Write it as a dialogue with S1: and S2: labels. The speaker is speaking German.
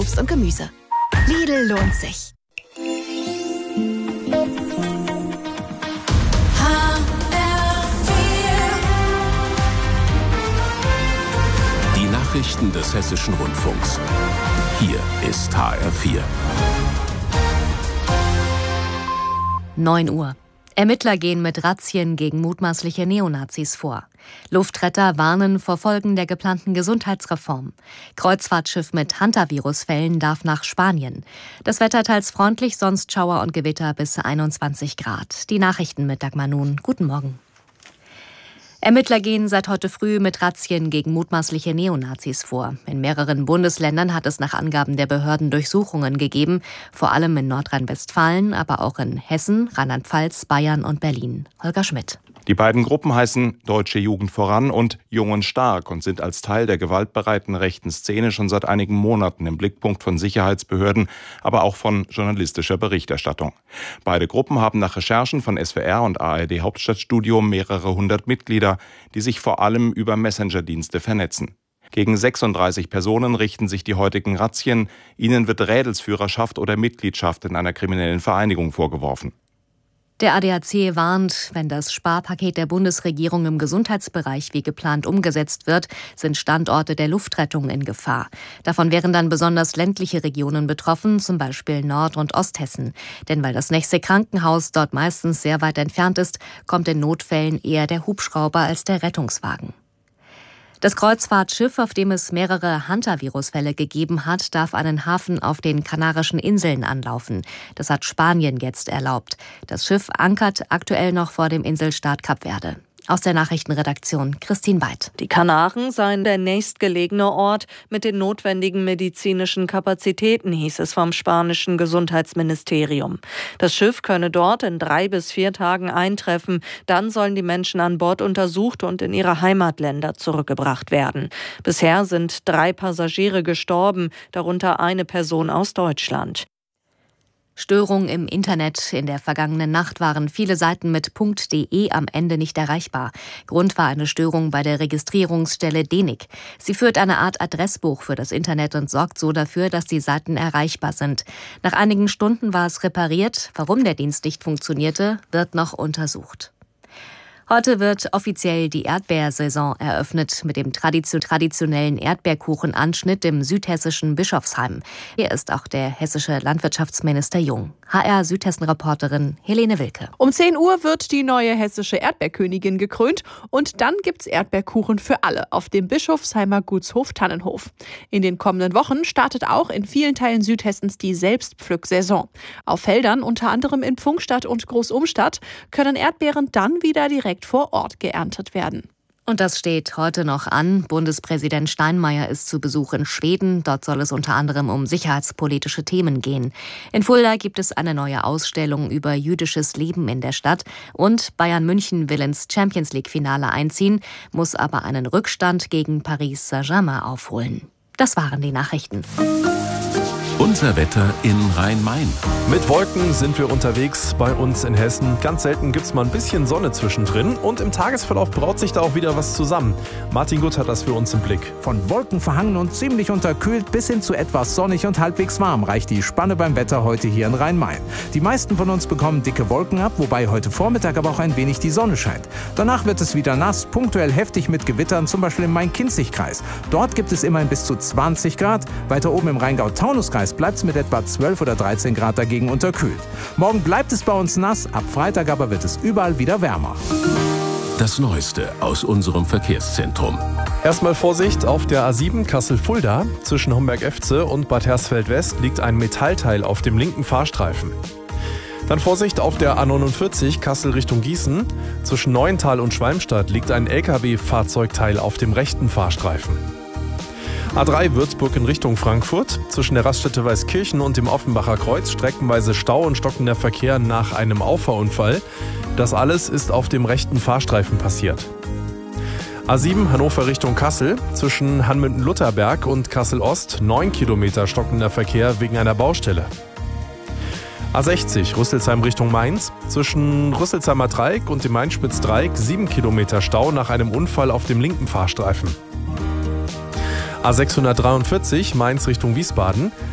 S1: Obst und Gemüse. Lidl lohnt sich.
S2: Die Nachrichten des Hessischen Rundfunks. Hier ist HR4.
S3: 9 Uhr. Ermittler gehen mit Razzien gegen mutmaßliche Neonazis vor. Luftretter warnen vor Folgen der geplanten Gesundheitsreform. Kreuzfahrtschiff mit Hantavirus-Fällen darf nach Spanien. Das Wetter teils freundlich, sonst Schauer und Gewitter bis 21 Grad. Die Nachrichten mit Dagmar Nun. Guten Morgen. Ermittler gehen seit heute früh mit Razzien gegen mutmaßliche Neonazis vor. In mehreren Bundesländern hat es nach Angaben der Behörden Durchsuchungen gegeben, vor allem in Nordrhein-Westfalen, aber auch in Hessen, Rheinland-Pfalz, Bayern und Berlin. Holger Schmidt.
S4: Die beiden Gruppen heißen Deutsche Jugend voran und Jung und Stark und sind als Teil der gewaltbereiten rechten Szene schon seit einigen Monaten im Blickpunkt von Sicherheitsbehörden, aber auch von journalistischer Berichterstattung. Beide Gruppen haben nach Recherchen von SWR und ARD Hauptstadtstudio mehrere hundert Mitglieder, die sich vor allem über Messenger-Dienste vernetzen. Gegen 36 Personen richten sich die heutigen Razzien. Ihnen wird Rädelsführerschaft oder Mitgliedschaft in einer kriminellen Vereinigung vorgeworfen.
S3: Der ADAC warnt, wenn das Sparpaket der Bundesregierung im Gesundheitsbereich wie geplant umgesetzt wird, sind Standorte der Luftrettung in Gefahr. Davon wären dann besonders ländliche Regionen betroffen, zum Beispiel Nord- und Osthessen. Denn weil das nächste Krankenhaus dort meistens sehr weit entfernt ist, kommt in Notfällen eher der Hubschrauber als der Rettungswagen. Das Kreuzfahrtschiff, auf dem es mehrere Hantavirus-Fälle gegeben hat, darf einen Hafen auf den Kanarischen Inseln anlaufen. Das hat Spanien jetzt erlaubt. Das Schiff ankert aktuell noch vor dem Inselstaat Kap Verde. Aus der Nachrichtenredaktion Christine Weid.
S5: Die Kanaren seien der nächstgelegene Ort mit den notwendigen medizinischen Kapazitäten, hieß es vom spanischen Gesundheitsministerium. Das Schiff könne dort in 3 bis 4 Tagen eintreffen. Dann sollen die Menschen an Bord untersucht und in ihre Heimatländer zurückgebracht werden. Bisher sind 3 Passagiere gestorben, darunter eine Person aus Deutschland.
S3: Störung im Internet. In der vergangenen Nacht waren viele Seiten mit .de am Ende nicht erreichbar. Grund war eine Störung bei der Registrierungsstelle DENIC. Sie führt eine Art Adressbuch für das Internet und sorgt so dafür, dass die Seiten erreichbar sind. Nach einigen Stunden war es repariert. Warum der Dienst nicht funktionierte, wird noch untersucht. Heute wird offiziell die Erdbeersaison eröffnet mit dem traditionellen Erdbeerkuchenanschnitt im südhessischen Bischofsheim. Hier ist auch der hessische Landwirtschaftsminister Jung. HR-Südhessen-Reporterin Helene Wilke.
S6: Um 10 Uhr wird die neue hessische Erdbeerkönigin gekrönt und dann gibt's Erdbeerkuchen für alle auf dem Bischofsheimer Gutshof Tannenhof. In den kommenden Wochen startet auch in vielen Teilen Südhessens die Selbstpflücksaison. Auf Feldern, unter anderem in Pfungstadt und Großumstadt, können Erdbeeren dann wieder direkt vor Ort geerntet werden.
S3: Und das steht heute noch an. Bundespräsident Steinmeier ist zu Besuch in Schweden. Dort soll es unter anderem um sicherheitspolitische Themen gehen. In Fulda gibt es eine neue Ausstellung über jüdisches Leben in der Stadt. Und Bayern München will ins Champions-League-Finale einziehen, muss aber einen Rückstand gegen Paris Saint-Germain aufholen. Das waren die Nachrichten.
S2: Unser Wetter in Rhein-Main.
S7: Mit Wolken sind wir unterwegs bei uns in Hessen. Ganz selten gibt es mal ein bisschen Sonne zwischendrin. Und im Tagesverlauf braut sich da auch wieder was zusammen. Martin Gutt hat das für uns im Blick.
S8: Von Wolken verhangen und ziemlich unterkühlt bis hin zu etwas sonnig und halbwegs warm reicht die Spanne beim Wetter heute hier in Rhein-Main. Die meisten von uns bekommen dicke Wolken ab, wobei heute Vormittag aber auch ein wenig die Sonne scheint. Danach wird es wieder nass, punktuell heftig mit Gewittern, zum Beispiel im Main-Kinzig-Kreis. Dort gibt es immerhin bis zu 20 Grad. Weiter oben im Rheingau-Taunus-Kreis bleibt es mit etwa 12 oder 13 Grad dagegen unterkühlt. Morgen bleibt es bei uns nass, ab Freitag aber wird es überall wieder wärmer.
S2: Das Neueste aus unserem Verkehrszentrum.
S7: Erstmal Vorsicht auf der A7 Kassel-Fulda. Zwischen Homberg-Efze und Bad Hersfeld-West liegt ein Metallteil auf dem linken Fahrstreifen. Dann Vorsicht auf der A49 Kassel Richtung Gießen. Zwischen Neuental und Schwalmstadt liegt ein LKW-Fahrzeugteil auf dem rechten Fahrstreifen. A3 Würzburg in Richtung Frankfurt. Zwischen der Raststätte Weißkirchen und dem Offenbacher Kreuz streckenweise Stau und stockender Verkehr nach einem Auffahrunfall. Das alles ist auf dem rechten Fahrstreifen passiert. A7 Hannover Richtung Kassel. Zwischen Hanmünden-Lutherberg und Kassel-Ost 9 Kilometer stockender Verkehr wegen einer Baustelle. A60 Rüsselsheim Richtung Mainz. Zwischen Rüsselsheimer Dreieck und dem Mainspitz-Dreieck 7 Kilometer Stau nach einem Unfall auf dem linken Fahrstreifen. A643 Mainz Richtung Wiesbaden.